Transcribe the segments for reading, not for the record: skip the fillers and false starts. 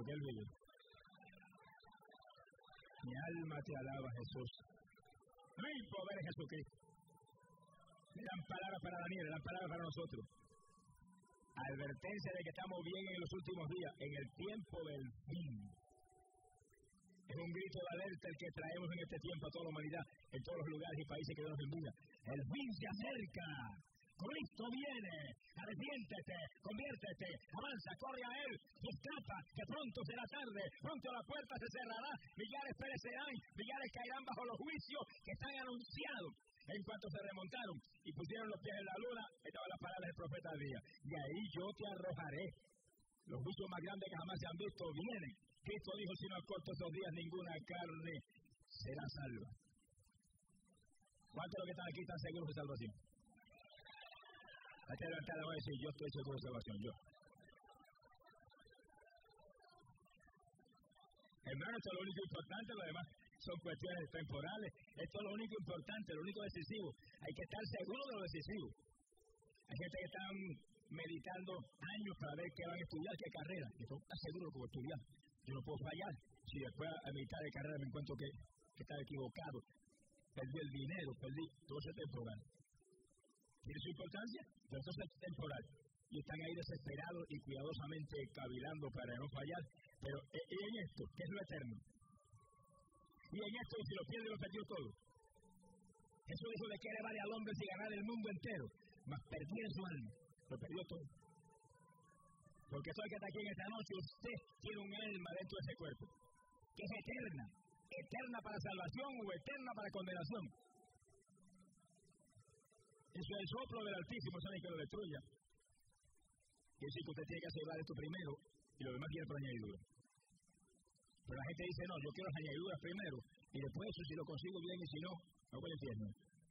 que Él vive. Mi alma te alaba, Jesús. No hay poder en Jesucristo. Le dan palabras para Daniel, le dan palabras para nosotros. Advertencia de que estamos bien en los últimos días, en el tiempo del fin. Es un grito de alerta el que traemos en este tiempo a toda la humanidad, en todos los lugares y países que Dios nos envía. El fin se acerca. Cristo viene. Arrepiéntete, conviértete, avanza, corre a Él, escapa, que pronto será tarde, pronto la puerta se cerrará, millares perecerán, millares caerán bajo los juicios que están anunciados. En cuanto se remontaron y pusieron los pies en la luna, estaban las palabras del profeta Elías. Y ahí yo te arrojaré. Los juicios más grandes que jamás se han visto vienen. Cristo dijo, si no acorto estos días, ninguna carne será salva. ¿Cuántos de los que están aquí están seguros de salvación? Hay que levantar la mano y decir, yo estoy seguro de salvación, yo. Hermano, esto es lo único importante, lo demás son cuestiones temporales. Esto es lo único importante, lo único decisivo. Hay que estar seguro de lo decisivo. Hay gente que está meditando años para ver qué van a estudiar, qué carrera. Yo estoy seguro de que voy a estudiar. Yo no puedo fallar. Si después a mitad de carrera me encuentro que estaba equivocado, perdí el dinero, perdí todo ese temporal. ¿Tiene su importancia? Pero eso es temporal. Y están ahí desesperados y cuidadosamente cavilando para no fallar. Pero en esto, ¿qué es lo eterno? Y en esto, si lo pierde, lo perdió todo. Jesús dijo de que le vale al hombre si ganar el mundo entero, mas perdiera su alma. Lo perdió todo. Porque soy que está aquí en esta noche, usted tiene un alma dentro de ese cuerpo, que es eterna. Eterna para salvación o eterna para condenación. Eso es el soplo del Altísimo, saben que lo destruya. Quiere decir que usted tiene que asegurar esto primero y lo demás viene por añadidura. Pero la gente dice, no, yo quiero las añadiduras primero y después eso si lo consigo bien y si no, no voy al infierno.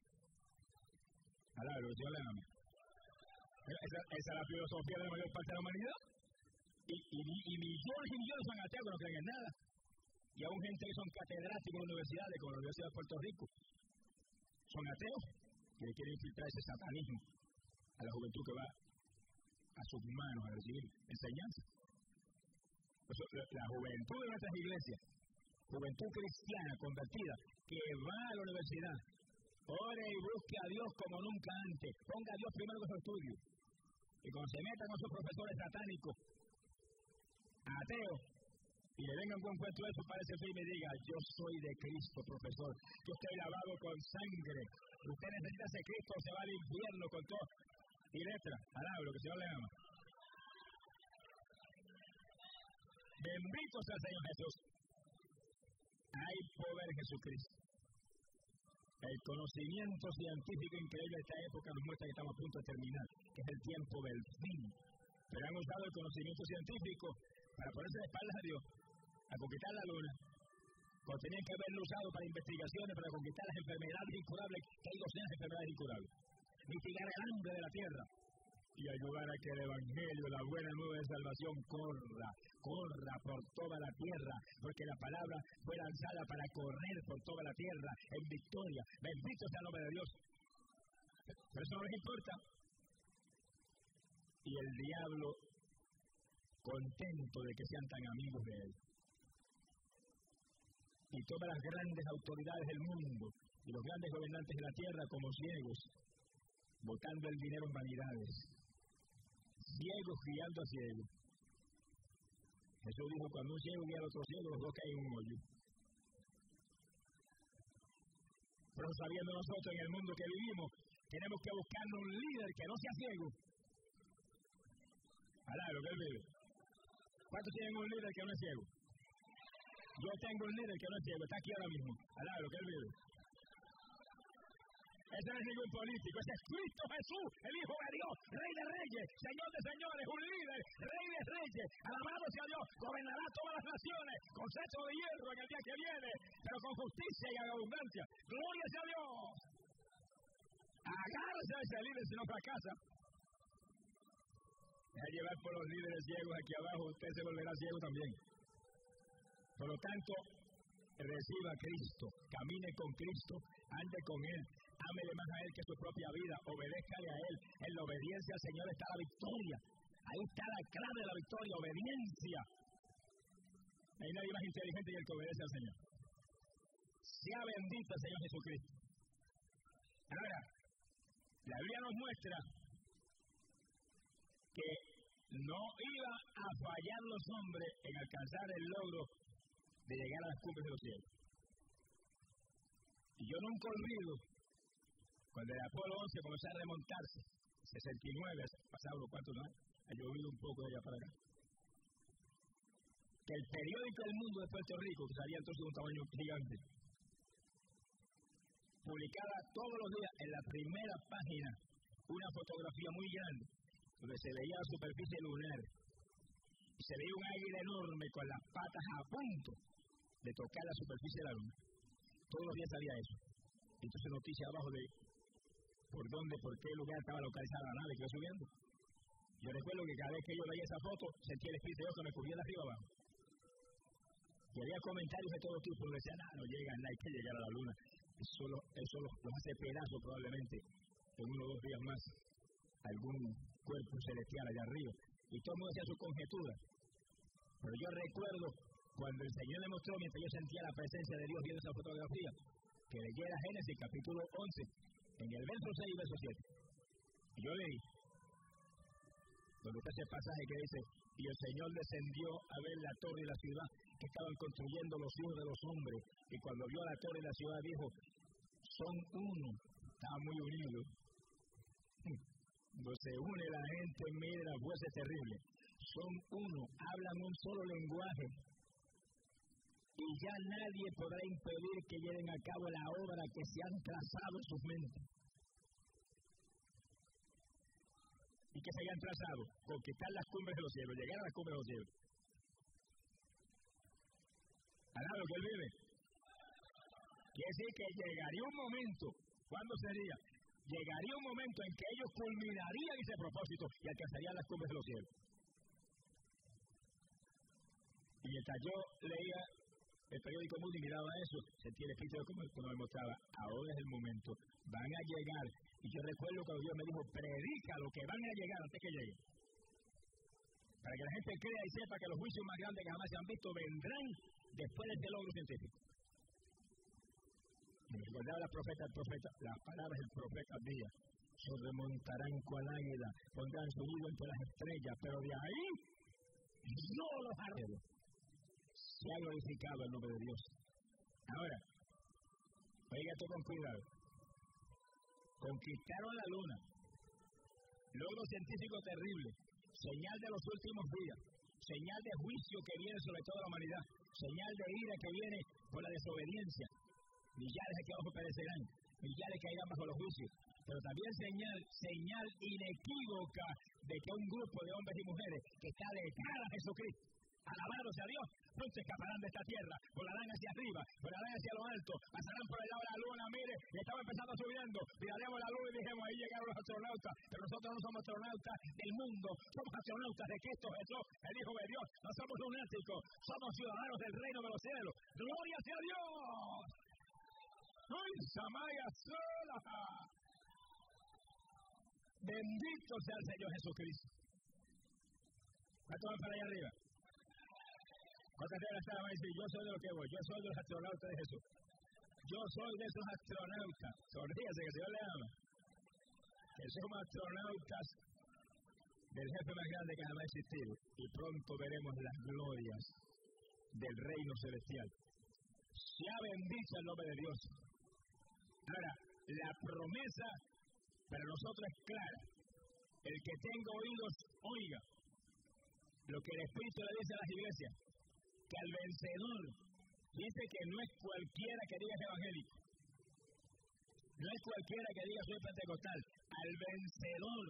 Alá, lo que Dios le ama. Esa es la filosofía de la mayor parte de la humanidad. Y millones y millones son ateos que no creen en nada. Y aún gente que son catedráticos en universidades, como la Universidad de Puerto Rico, son ateos que quieren infiltrar ese satanismo a la juventud que va a sus manos a recibir enseñanza. Pues la juventud de nuestras iglesias, juventud cristiana convertida, que va a la universidad, ore y busque a Dios como nunca antes, ponga a Dios primero en su estudio, y cuando se metan con sus profesores satánicos, ateos, y le vengan con cuento eso para ese fin y me diga, yo soy de Cristo, profesor, yo estoy lavado con sangre, usted necesita ese Cristo, se va al infierno con todo, y letra, palabra, lo que el Señor le ama. Bendito sea el Señor Jesús. Hay poder en Jesucristo. El conocimiento científico increíble de esta época nos muestra que estamos a punto de terminar, que es el tiempo del fin. Pero han usado el conocimiento científico para ponerse de espaldas a Dios, a conquistar la luna, cuando tenían que haberlo usado para investigaciones, para conquistar las enfermedades incurables, que hay docenas de enfermedades incurables, mitigar el hambre de la tierra y ayudar a que el Evangelio, la buena nueva de salvación, corra por toda la tierra, porque la palabra fue lanzada para correr por toda la tierra en victoria. Bendito sea el nombre de Dios. Pero eso no les importa. Y el diablo, contento de que sean tan amigos de él, y todas las grandes autoridades del mundo y los grandes gobernantes de la tierra como ciegos, botando el dinero en vanidades, ciegos guiando a ciegos. Jesús dijo, cuando un ciego guía al otro ciego, los dos caen en un hoyo. Pero sabiendo nosotros en el mundo que vivimos, tenemos que buscarnos un líder que no sea ciego. Alá, lo que él vive. ¿Cuántos tienen un líder que no es ciego? Yo tengo un líder que no es ciego, está aquí ahora mismo. Alá, lo que él vive. Ese no es ningún político, ese es Cristo Jesús, el Hijo de Dios, Rey de Reyes, Señor de Señores, un líder, Rey de Reyes, alabado sea Dios, gobernará todas las naciones, con cetro de hierro en el día que viene, pero con justicia y abundancia. Gloria sea a Dios. Agárrese a ese líder si no fracasa. Deja llevar por los líderes ciegos aquí abajo, usted se volverá ciego también. Por lo tanto, reciba a Cristo, camine con Cristo, ande con Él, ámele más a Él que su propia vida, obedézcale a Él. En la obediencia al Señor está la victoria. Ahí está la clave de la victoria, obediencia. No hay nadie más inteligente que el que obedece al Señor. Sea bendito el Señor Jesucristo. Ahora, la Biblia nos muestra que no iba a fallar los hombres en alcanzar el logro de llegar a las cumbres de los cielos. Y yo nunca olvido cuando el Apolo 11 comenzó a remontarse, 69, pasado unos cuantos años, ha llovido un poco de allá para acá, que el periódico El Mundo de Puerto Rico, que salía entonces de un tamaño gigante, publicaba todos los días en la primera página una fotografía muy grande donde se veía la superficie lunar y se veía un águila enorme con las patas a punto de tocar la superficie de la luna. Todos los días salía eso. Entonces noticia abajo de por qué lugar estaba localizada la nave que iba subiendo. Yo recuerdo que cada vez que yo veía esa foto sentía el Espíritu de Dios que me cubría de arriba abajo. Y había comentarios de todo tipo, donde decían, no llegan, hay que llegar a la luna. Eso los hace pedazos probablemente en 1 o 2 días más algún cuerpo celestial allá arriba. Y todo el mundo hacía su conjetura. Pero yo recuerdo cuando el Señor me mostró, mientras yo sentía la presencia de Dios viendo esa fotografía, que leyera Génesis capítulo 11, en el verso 6 y verso 7. Y yo leí, donde está ese pasaje que dice, y el Señor descendió a ver la torre y la ciudad que estaban construyendo los hijos de los hombres, y cuando vio la torre y la ciudad dijo, son uno, estaban muy unidos. Cuando se une la gente en medio de las voces terribles, son uno, hablan un solo lenguaje, y ya nadie podrá impedir que lleven a cabo la obra que se han trazado en sus mentes. ¿Y que se hayan trazado? Conquistar las cumbres de los cielos, llegar a las cumbres de los cielos. Alá lo que él vive. Quiere decir que llegaría un momento, ¿cuándo sería? Llegaría un momento en que ellos culminarían ese propósito y alcanzarían las cumbres de los cielos. Y mientras yo leía el periódico Mundo y miraba eso, sentí el Espíritu como me mostraba, ahora es el momento, van a llegar. Y yo recuerdo cuando Dios me dijo, predica lo que van a llegar antes que lleguen. Para que la gente crea y sepa que los juicios más grandes que jamás se han visto vendrán después de este logro científico. Y me recordaba las palabras del profeta Díaz, se remontarán cual águila, pondrán su nido entre las estrellas, pero de ahí no los haré. Se ha glorificado el nombre de Dios. Ahora, oiga esto con cuidado. Conquistaron la luna. Logro científico terrible. Señal de los últimos días. Señal de juicio que viene sobre toda la humanidad. Señal de ira que viene por la desobediencia. Millares aquí abajo perecerán. Millares caerán bajo los juicios. Pero también señal inequívoca de que un grupo de hombres y mujeres que está de cara a Jesucristo, alabado sea Dios, pronto escaparán de esta tierra, volarán hacia arriba, volarán hacia lo alto, pasarán por el lado de la luna. Mire, y estaba empezando subiendo, miraremos la luna y dijimos, ahí llegaron los astronautas, pero nosotros no somos astronautas del mundo, somos astronautas de Cristo Jesús, el Hijo de Dios, no somos lunáticos, somos ciudadanos del reino de los cielos. ¡Gloria sea Dios! ¡Ay, Samaya sola! Bendito sea el Señor Jesucristo. ¿Cuántos van para allá arriba? ¿Cuántas veces van a decir, yo soy de lo que voy, yo soy de los astronautas de Jesús? Yo soy de esos astronautas. Sonríase, que el Señor le ama. Que somos astronautas del jefe más grande que jamás ha existido. Y pronto veremos las glorias del reino celestial. Sea bendito el nombre de Dios. Ahora, la promesa para nosotros es clara. El que tenga oídos, oiga lo que el Espíritu le dice a las iglesias. Que al vencedor, dice que no es cualquiera que diga es evangélico, no es cualquiera que diga soy pentecostal, al vencedor.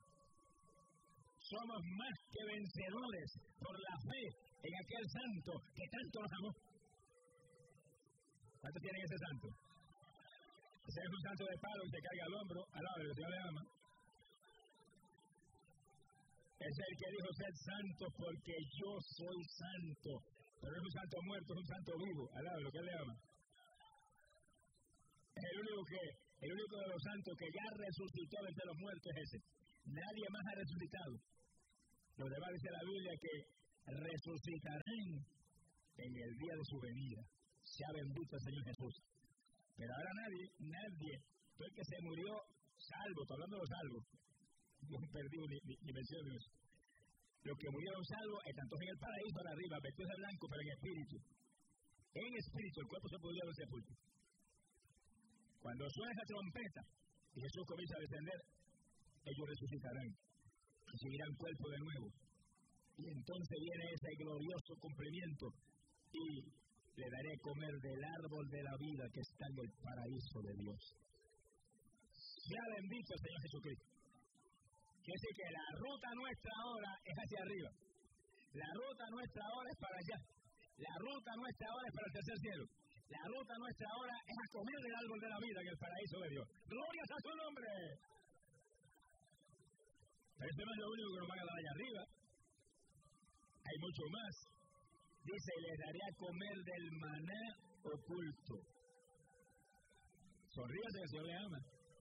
Somos más que vencedores por la fe en aquel santo que tanto nos amó. ¿Cuántos tienen ese santo? Ese es un santo de palo y se carga al hombro, al lado del Señor le ama. Es el que dijo ser santo porque yo soy santo. Pero no es un santo muerto, es un santo vivo, al lado de lo que él le ama. Es el único de los santos que ya resucitó entre los muertos es ese. Nadie más ha resucitado. Los demás dice la Biblia que resucitarán en el día de su venida. Sea bendito el Señor Jesús. Pero ahora nadie, todo el que se murió salvo, estoy hablando de los salvos, yo he perdido ni menciono eso. Los que murieron salvos están todos en el paraíso ahora arriba, vestidos de blanco, pero en espíritu. En espíritu, el cuerpo se pudrió del sepulcro. Cuando suena esa trompeta y Jesús comienza a descender, ellos resucitarán, recibirán cuerpo de nuevo. Y entonces viene ese glorioso cumplimiento y le daré a comer del árbol de la vida que está en el paraíso de Dios. Sea bendito el Señor Jesucristo. Quiere decir que la ruta nuestra ahora es hacia arriba. La ruta nuestra ahora es para allá. La ruta nuestra ahora es para el tercer cielo. La ruta nuestra ahora es a comer del árbol de la vida en el paraíso de Dios. ¡Glorias a su nombre! Pero eso no es lo único que nos van a dar allá arriba. Hay mucho más. Dice, les daré a comer del maná oculto. Sonríase que el Señor le ama.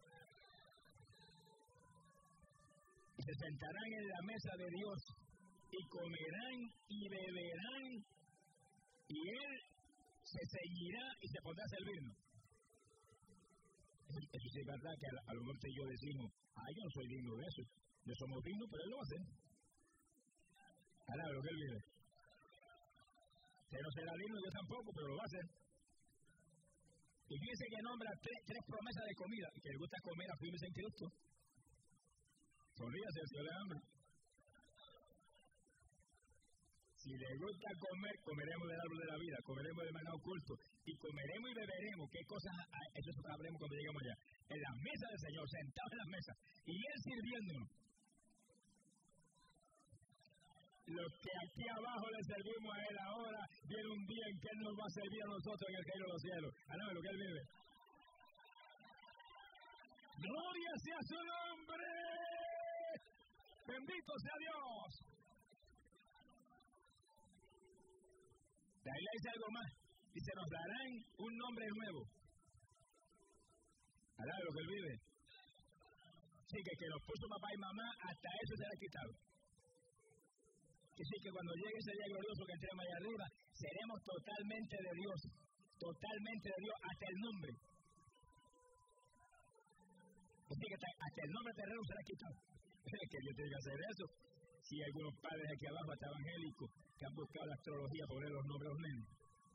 Y se sentarán en la mesa de Dios y comerán y beberán y Él se ceñirá y se pondrá a servirnos. Eso sí es verdad que a lo mejor yo decimos, yo no soy digno de eso. No somos dignos, pero Él lo va a hacer. Alaba lo que Él vive. Usted no será digno, yo tampoco, pero lo va a hacer. Y fíjense que nombra tres promesas de comida, que le gusta comer a firmes en Cristo. Sonríase, el Señor le ama. Si le gusta comer, comeremos del árbol de la vida, comeremos del maná oculto, y comeremos y beberemos. ¿Qué cosas? Eso sabremos cuando lleguemos allá. En la mesa del Señor, sentados en la mesa, y Él sirviéndonos. Los que aquí abajo le servimos a Él ahora, viene un día en que Él nos va a servir a nosotros en el reino de los cielos. Alaba lo que Él vive. ¡Gloria sea su nombre! ¡Bendito sea Dios! De ahí le dice algo más. Y se nos darán un nombre nuevo. Alaba lo que Él vive. Así que nos puso papá y mamá, hasta eso será quitado. Que sí, que cuando llegue ese día glorioso que entremos allá arriba, seremos totalmente de Dios, hasta el nombre. Así que hasta el nombre terreno será quitado. Que Dios tiene que hacer eso. Si hay algunos padres aquí abajo, hasta evangélicos, que han buscado la astrología por poner los nombres a los nenes.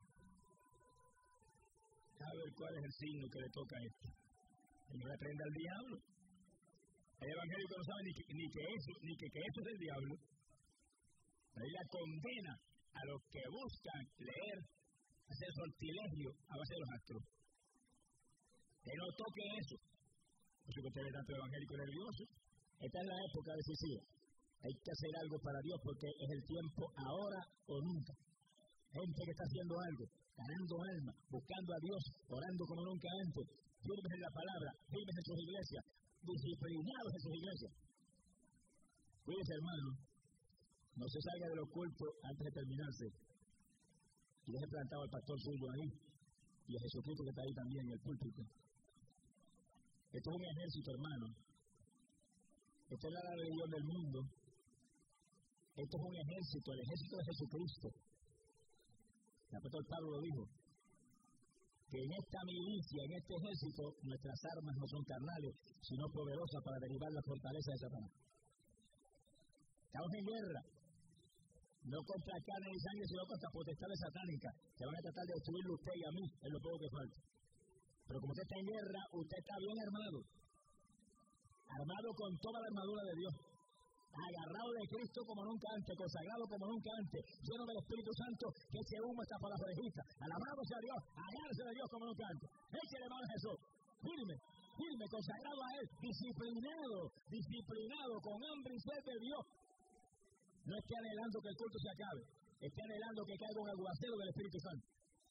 A ver cuál es el signo que le toca a este. Y no le aprenda al diablo. Hay evangélicos que no saben ni que eso es del diablo. La Biblia condena a los que buscan leer, hacer sortilegio a base de los astros. Que no toquen eso. Por eso que usted ve tanto evangélico nervioso. Esta es la época decisiva. Hay que hacer algo para Dios porque es el tiempo ahora o nunca. Gente que está haciendo algo, ganando alma, buscando a Dios, orando como nunca antes, firmes en la palabra, firmes en sus iglesias, disciplinados en sus iglesias. Cuídese, hermano. No se salga del oculto antes de terminarse. Y deje plantado al pastor suyo ahí. Y a Jesucristo que está ahí también en el púlpito. Esto es un ejército, hermano. Esto es la religión del mundo. Esto es un ejército, el ejército de Jesucristo. El apóstol Pablo lo dijo. Que en esta milicia, en este ejército, nuestras armas no son carnales, sino poderosas para derribar la fortaleza de Satanás. Estamos en guerra. No contra carne ni sangre, sino contra potestades satánicas, que van a tratar de destruirlo usted y a mí, es lo poco que falta. Pero como usted está en guerra, usted está bien armado. Armado con toda la armadura de Dios. Agarrado de Cristo como nunca antes, consagrado como nunca antes, lleno del Espíritu Santo, que ese humo está para las orejitas. Alabado sea Dios, agárrese de Dios como nunca antes. Échele mano a Jesús. Firme, consagrado a Él, disciplinado, con hambre y sed de Dios. No esté anhelando que el culto se acabe, esté anhelando que caiga un aguacero del Espíritu Santo.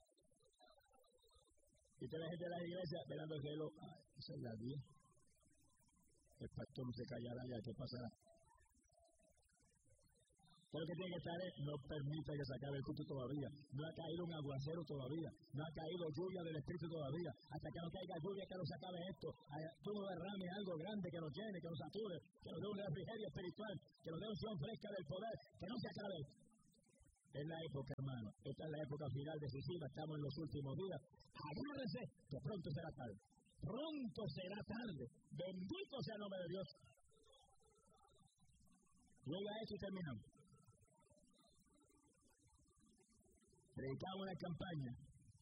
Y usted ve gente de la iglesia velando el reloj. Esa es la 10. El pastor no se callará ya, ¿qué pasará? Todo lo que tiene que estar es, no permita que se acabe el culto todavía. No ha caído un aguacero todavía. No ha caído lluvia del Espíritu todavía. Hasta que no caiga lluvia, que no se acabe esto. Tú no derrames algo grande que nos llene, que nos sature, que nos dé un refrigerio espiritual, que nos dé unción fresca del poder, que no se acabe esto. Es la época, hermano. Esta es la época final decisiva. Estamos en los últimos días. Agárrese, que pronto será tarde. Pronto será tarde. Bendito sea el nombre de Dios. Llega esto y terminamos. Predicamos una campaña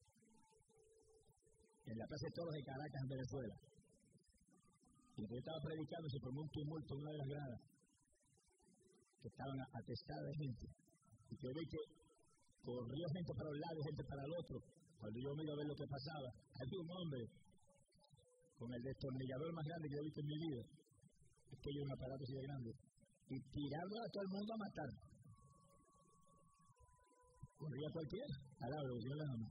en la Plaza de Toros de Caracas, en Venezuela. Y yo estaba predicando, se formó un tumulto en una de las gradas, que estaban atestadas de gente. Y yo vi que corrió gente para un lado y gente para el otro. Cuando yo me iba a ver lo que pasaba, había un hombre con el destornillador más grande que yo he visto en mi vida. Es que yo un aparato así de grande. Y tirando a todo el mundo a matar. Corría cualquiera, palabra, yo la amo.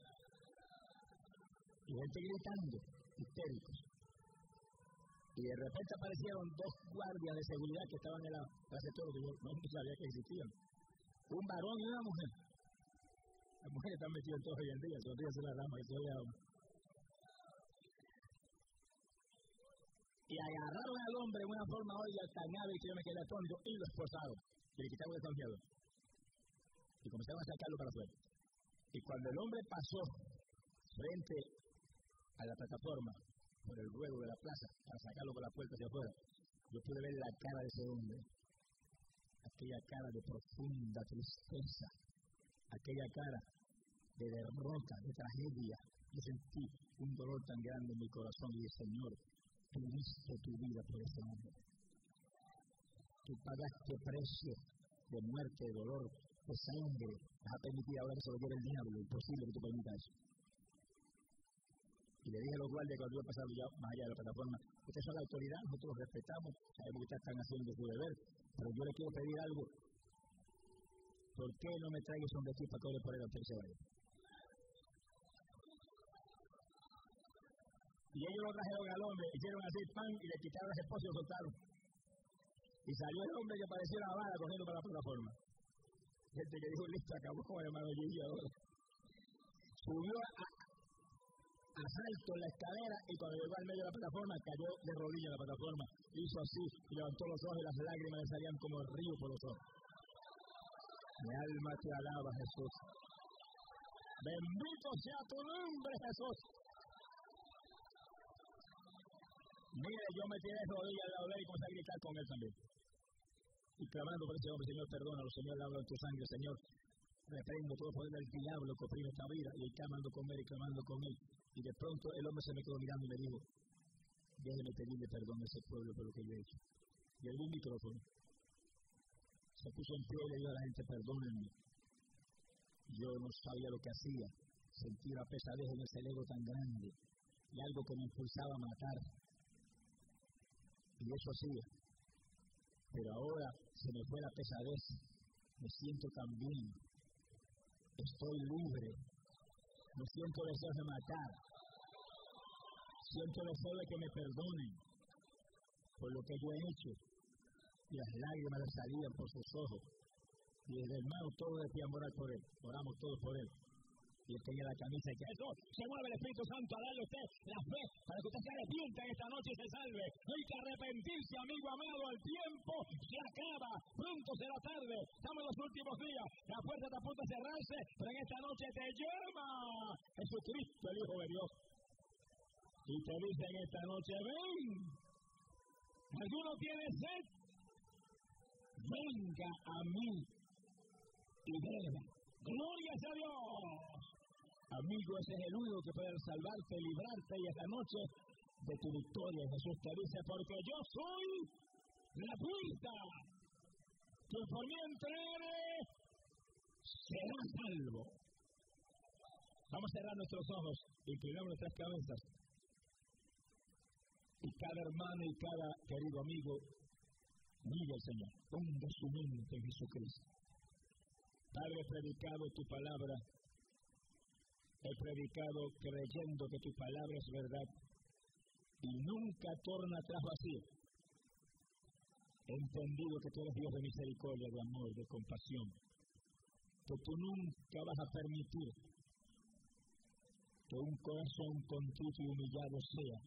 Y gente gritando, histéricos. Y de repente aparecieron dos guardias de seguridad que estaban en la Plaza de Toros, que yo no sabía que existían. Un varón y una mujer. Las mujeres están metidas en todo hoy en día, se los días de la rama, que se oye ahora. Y agarraron al hombre de una forma, oiga, tan hábil que yo me quedé atónito, y lo esposaron. Y le quitaron el confiador. Y comenzaron a sacarlo para afuera. Y cuando el hombre pasó frente a la plataforma, por el ruedo de la plaza, para sacarlo por la puerta hacia afuera, yo pude ver la cara de ese hombre. Aquella cara de profunda tristeza, aquella cara de derrota, de tragedia. Yo sentí un dolor tan grande en mi corazón y dije, Señor, tú diste tu vida por ese hombre. Tú pagaste precio de muerte, de dolor, de sangre. Vas a permitir ahora que se lo lleve el diablo. Imposible que tú permitas eso. Y le dije a los guardias cuando iba a pasar ya más allá de la plataforma, ustedes son la autoridad, nosotros los respetamos, sabemos que ustedes están haciendo su deber, pero yo les quiero pedir algo. ¿Por qué no me traigas un vestido para que ore por él antes que se vaya? Y ellos lo trajeron al hombre, hicieron así pan y le quitaron las esposas y lo soltaron. Y salió el hombre que parecía una bala corriendo para la plataforma. Gente que dijo, listo, acabó con el hermano Gigi ahora. Subió a salto en la escalera y cuando llegó al medio de la plataforma cayó de rodillas en la plataforma. Hizo así y levantó los ojos y las lágrimas le salían como el río por los ojos. Mi alma te alaba, Jesús. Bendito sea tu nombre, Jesús. Mire, yo me tiré de rodillas al lado de él y comencé a gritar con él también. Y clamando por ese hombre, Señor, perdónalo, Señor, habla en tu sangre, Señor. Reprendo todo poder del diablo que oprime esta vida. Y él clamando con él y clamando con él. Y de pronto el hombre se me quedó mirando y me dijo, déjeme pedirle perdón a ese pueblo por lo que yo he hecho. Y él dio un micrófono. Se puso en pie y le dijo a la gente, perdónenme. Yo no sabía lo que hacía. Sentí una pesadez en ese ego tan grande. Y algo que me impulsaba a matar. Y eso hacía. Pero ahora se me fue la pesadez. Me siento tan bien. Estoy libre. No siento deseo de matar. Siento deseo de que me perdonen por lo que yo he hecho. Y las lágrimas le salían por sus ojos. Y desde el hermano todos decían orar por él. Oramos todos por él. Y él tenía la camisa y que eso se mueve el Espíritu Santo a darle a usted la fe para que usted se arrepienta en esta noche y se salve. No hay que arrepentirse, amigo amado, el tiempo se acaba, pronto será tarde, estamos en los últimos días, la puerta está a punto de cerrarse, pero en esta noche te llama Jesucristo, el Hijo de Dios. Y te dice en esta noche, ven, alguno tiene sed, venga a mí y beba. Gloria a Dios. Amigo, ese es el único que puede salvarte, librarte y esta noche de tu victoria. Jesús te dice, porque yo soy la puerta. Que por mí entrare será salvo. Vamos a cerrar nuestros ojos, inclinamos nuestras cabezas. Y cada hermano y cada querido amigo, mire al Señor, ponga su mente en Jesucristo. Padre, he predicado tu palabra. He predicado creyendo que tu palabra es verdad y nunca torna atrás vacío. He entendido que tú eres Dios de misericordia, de amor, de compasión. Que tú nunca vas a permitir que un corazón contrito y humillado sea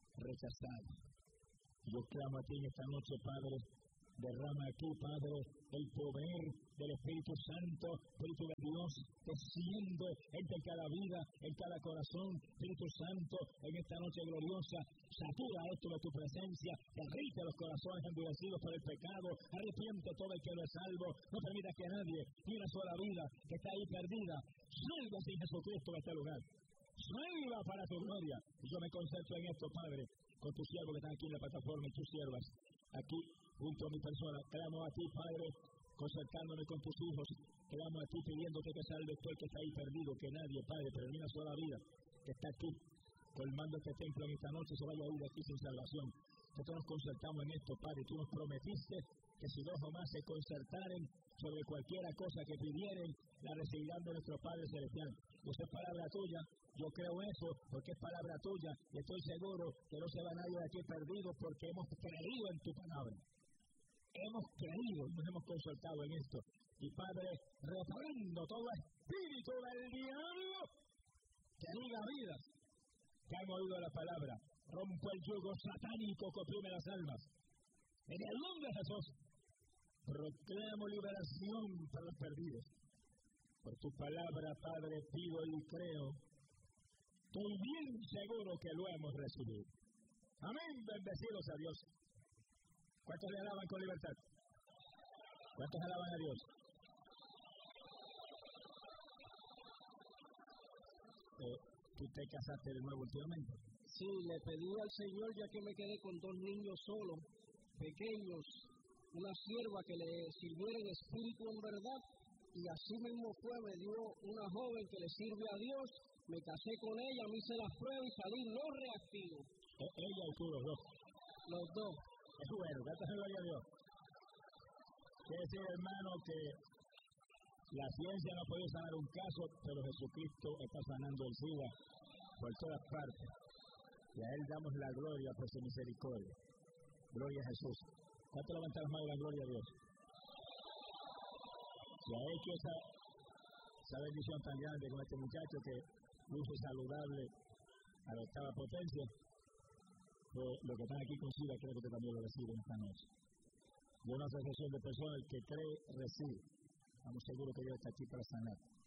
rechazado. Yo clamo a ti en esta noche, Padre. Derrama aquí, Padre, el poder del Espíritu Santo, Espíritu de Dios, desciende entre cada vida, en cada corazón. Espíritu Santo, en esta noche gloriosa, satura esto de tu presencia, derrite los corazones endurecidos por el pecado, arrepiente todo el que no es salvo, no permita que nadie, ni una sola vida que está ahí perdida, salga sin Jesucristo de este lugar. Salva para tu gloria. Y yo me concentro en esto, Padre, con tus siervos que están aquí en la plataforma y tus siervas, aquí junto a mi persona. Clamo a ti, Padre, concertándome con tus hijos. Clamo a ti pidiéndote que salve todo el que está ahí perdido, que nadie, Padre, pero ni una sola vida que está aquí colmando este templo en esta noche se vaya a ir aquí sin salvación. Nosotros nos concertamos en esto, Padre. Tú nos prometiste que si dos o más se concertaren sobre cualquiera cosa que pidieren, la recibirán de nuestro Padre Celestial. Esa es palabra tuya, yo creo eso, porque es palabra tuya, y estoy seguro que no se va nadie de aquí perdido, porque hemos creído en tu palabra. Hemos creído, nos hemos consultado en esto. Y Padre, reprendo todo espíritu del diablo que diga vidas que han oído la palabra. Rompo el yugo satánico que oprime las almas. En el nombre de Jesús, proclamo liberación para los perdidos. Por tu palabra, Padre, pido y creo. Estoy bien seguro que lo hemos recibido. Amén, bendecidos a Dios. ¿Cuántos le alaban con libertad? ¿Cuántos alaban a Dios? ¿Tú te casaste de nuevo últimamente? Sí, le pedí al Señor, ya que me quedé con 2 niños solos, pequeños, una sierva que le sirviera en espíritu en verdad, y así mismo fue, me dio una joven que le sirve a Dios, me casé con ella, me hice las pruebas y salí no reactivo. Ella y tú, los dos. Los dos. Es bueno, gracias a Dios. Quiere decir, hermano, que la ciencia no puede sanar un caso, pero Jesucristo está sanando el SIDA por todas partes. Y a Él damos la gloria por su misericordia. Gloria a Jesús. ¿Cuánto levantar más la gloria a Dios? Se ha hecho esa bendición tan grande con este muchacho que luce saludable a la octava potencia. Pues lo que están aquí con SIDA, creo que usted también lo recibe esta noche. De una asociación de personas que cree, recibe. Estamos seguros que Dios está aquí para sanar.